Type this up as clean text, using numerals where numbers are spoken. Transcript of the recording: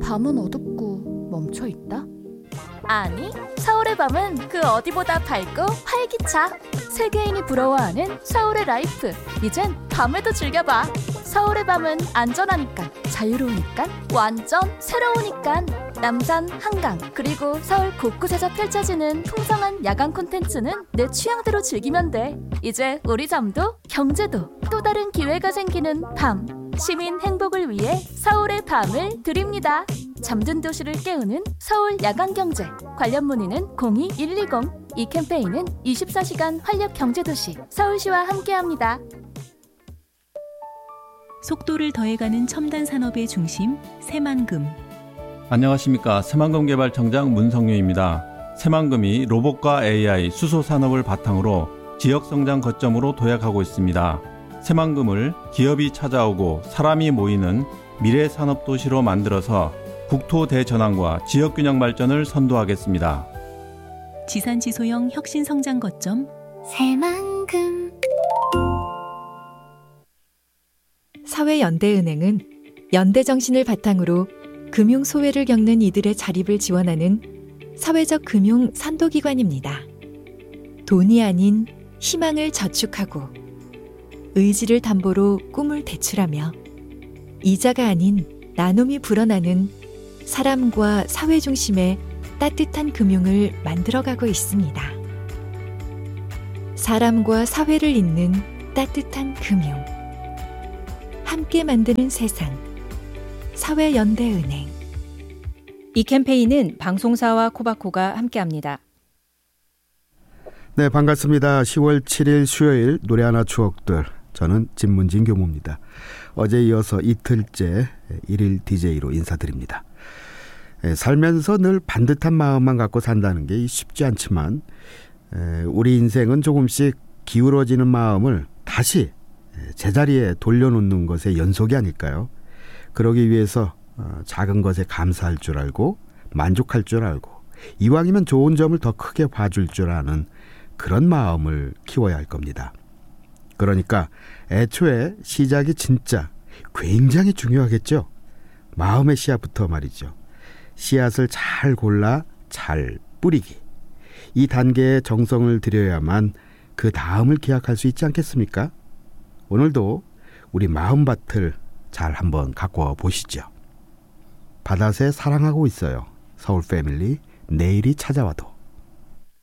밤은 어둡고 멈춰 있다? 아니, 서울의 밤은 그 어디보다 밝고 활기차. 세계인이 부러워하는 서울의 라이프. 이젠 밤에도 즐겨봐. 서울의 밤은 안전하니까, 자유로우니까, 완전 새로우니까. 남산, 한강, 그리고 서울 곳곳에서 펼쳐지는 풍성한 야간 콘텐츠는 내 취향대로 즐기면 돼. 이제 우리 잠도 경제도 또 다른 기회가 생기는 밤. 시민 행복을 위해 서울의 밤을 드립니다. 잠든 도시를 깨우는 서울 야간경제. 관련 문의는 02-120. 이 캠페인은 24시간 활력경제도시 서울시와 함께합니다. 속도를 더해가는 첨단 산업의 중심 새만금. 안녕하십니까. 새만금 개발청장 문성유입니다. 새만금이 로봇과 AI, 수소 산업을 바탕으로 지역성장 거점으로 도약하고 있습니다. 새만금을 기업이 찾아오고 사람이 모이는 미래 산업 도시로 만들어서 국토 대전환과 지역균형 발전을 선도하겠습니다. 지산지소형 혁신성장 거점 새만금. 사회연대은행은 연대정신을 바탕으로 금융 소외를 겪는 이들의 자립을 지원하는 사회적 금융 선도기관입니다. 돈이 아닌 희망을 저축하고 의지를 담보로 꿈을 대출하며 이자가 아닌 나눔이 불어나는 사람과 사회 중심의 따뜻한 금융을 만들어가고 있습니다. 사람과 사회를 잇는 따뜻한 금융. 함께 만드는 세상. 사회연대은행. 이 캠페인은 방송사와 코바코가 함께합니다. 네, 반갑습니다. 10월 7일 수요일 노래 하나 추억들. 저는 진문진 교무입니다. 어제 이어서 이틀째 1일 DJ로 인사드립니다. 살면서 늘 반듯한 마음만 갖고 산다는 게 쉽지 않지만 우리 인생은 조금씩 기울어지는 마음을 다시 제자리에 돌려놓는 것의 연속이 아닐까요? 그러기 위해서 작은 것에 감사할 줄 알고 만족할 줄 알고 이왕이면 좋은 점을 더 크게 봐줄 줄 아는 그런 마음을 키워야 할 겁니다. 그러니까 애초에 시작이 진짜 굉장히 중요하겠죠. 마음의 씨앗부터 말이죠. 씨앗을 잘 골라 잘 뿌리기. 이 단계에 정성을 들여야만 그 다음을 기약할 수 있지 않겠습니까? 오늘도 우리 마음밭을 잘 한번 가꿔 보시죠. 바다새 사랑하고 있어요. 서울 패밀리 내일이 찾아와도.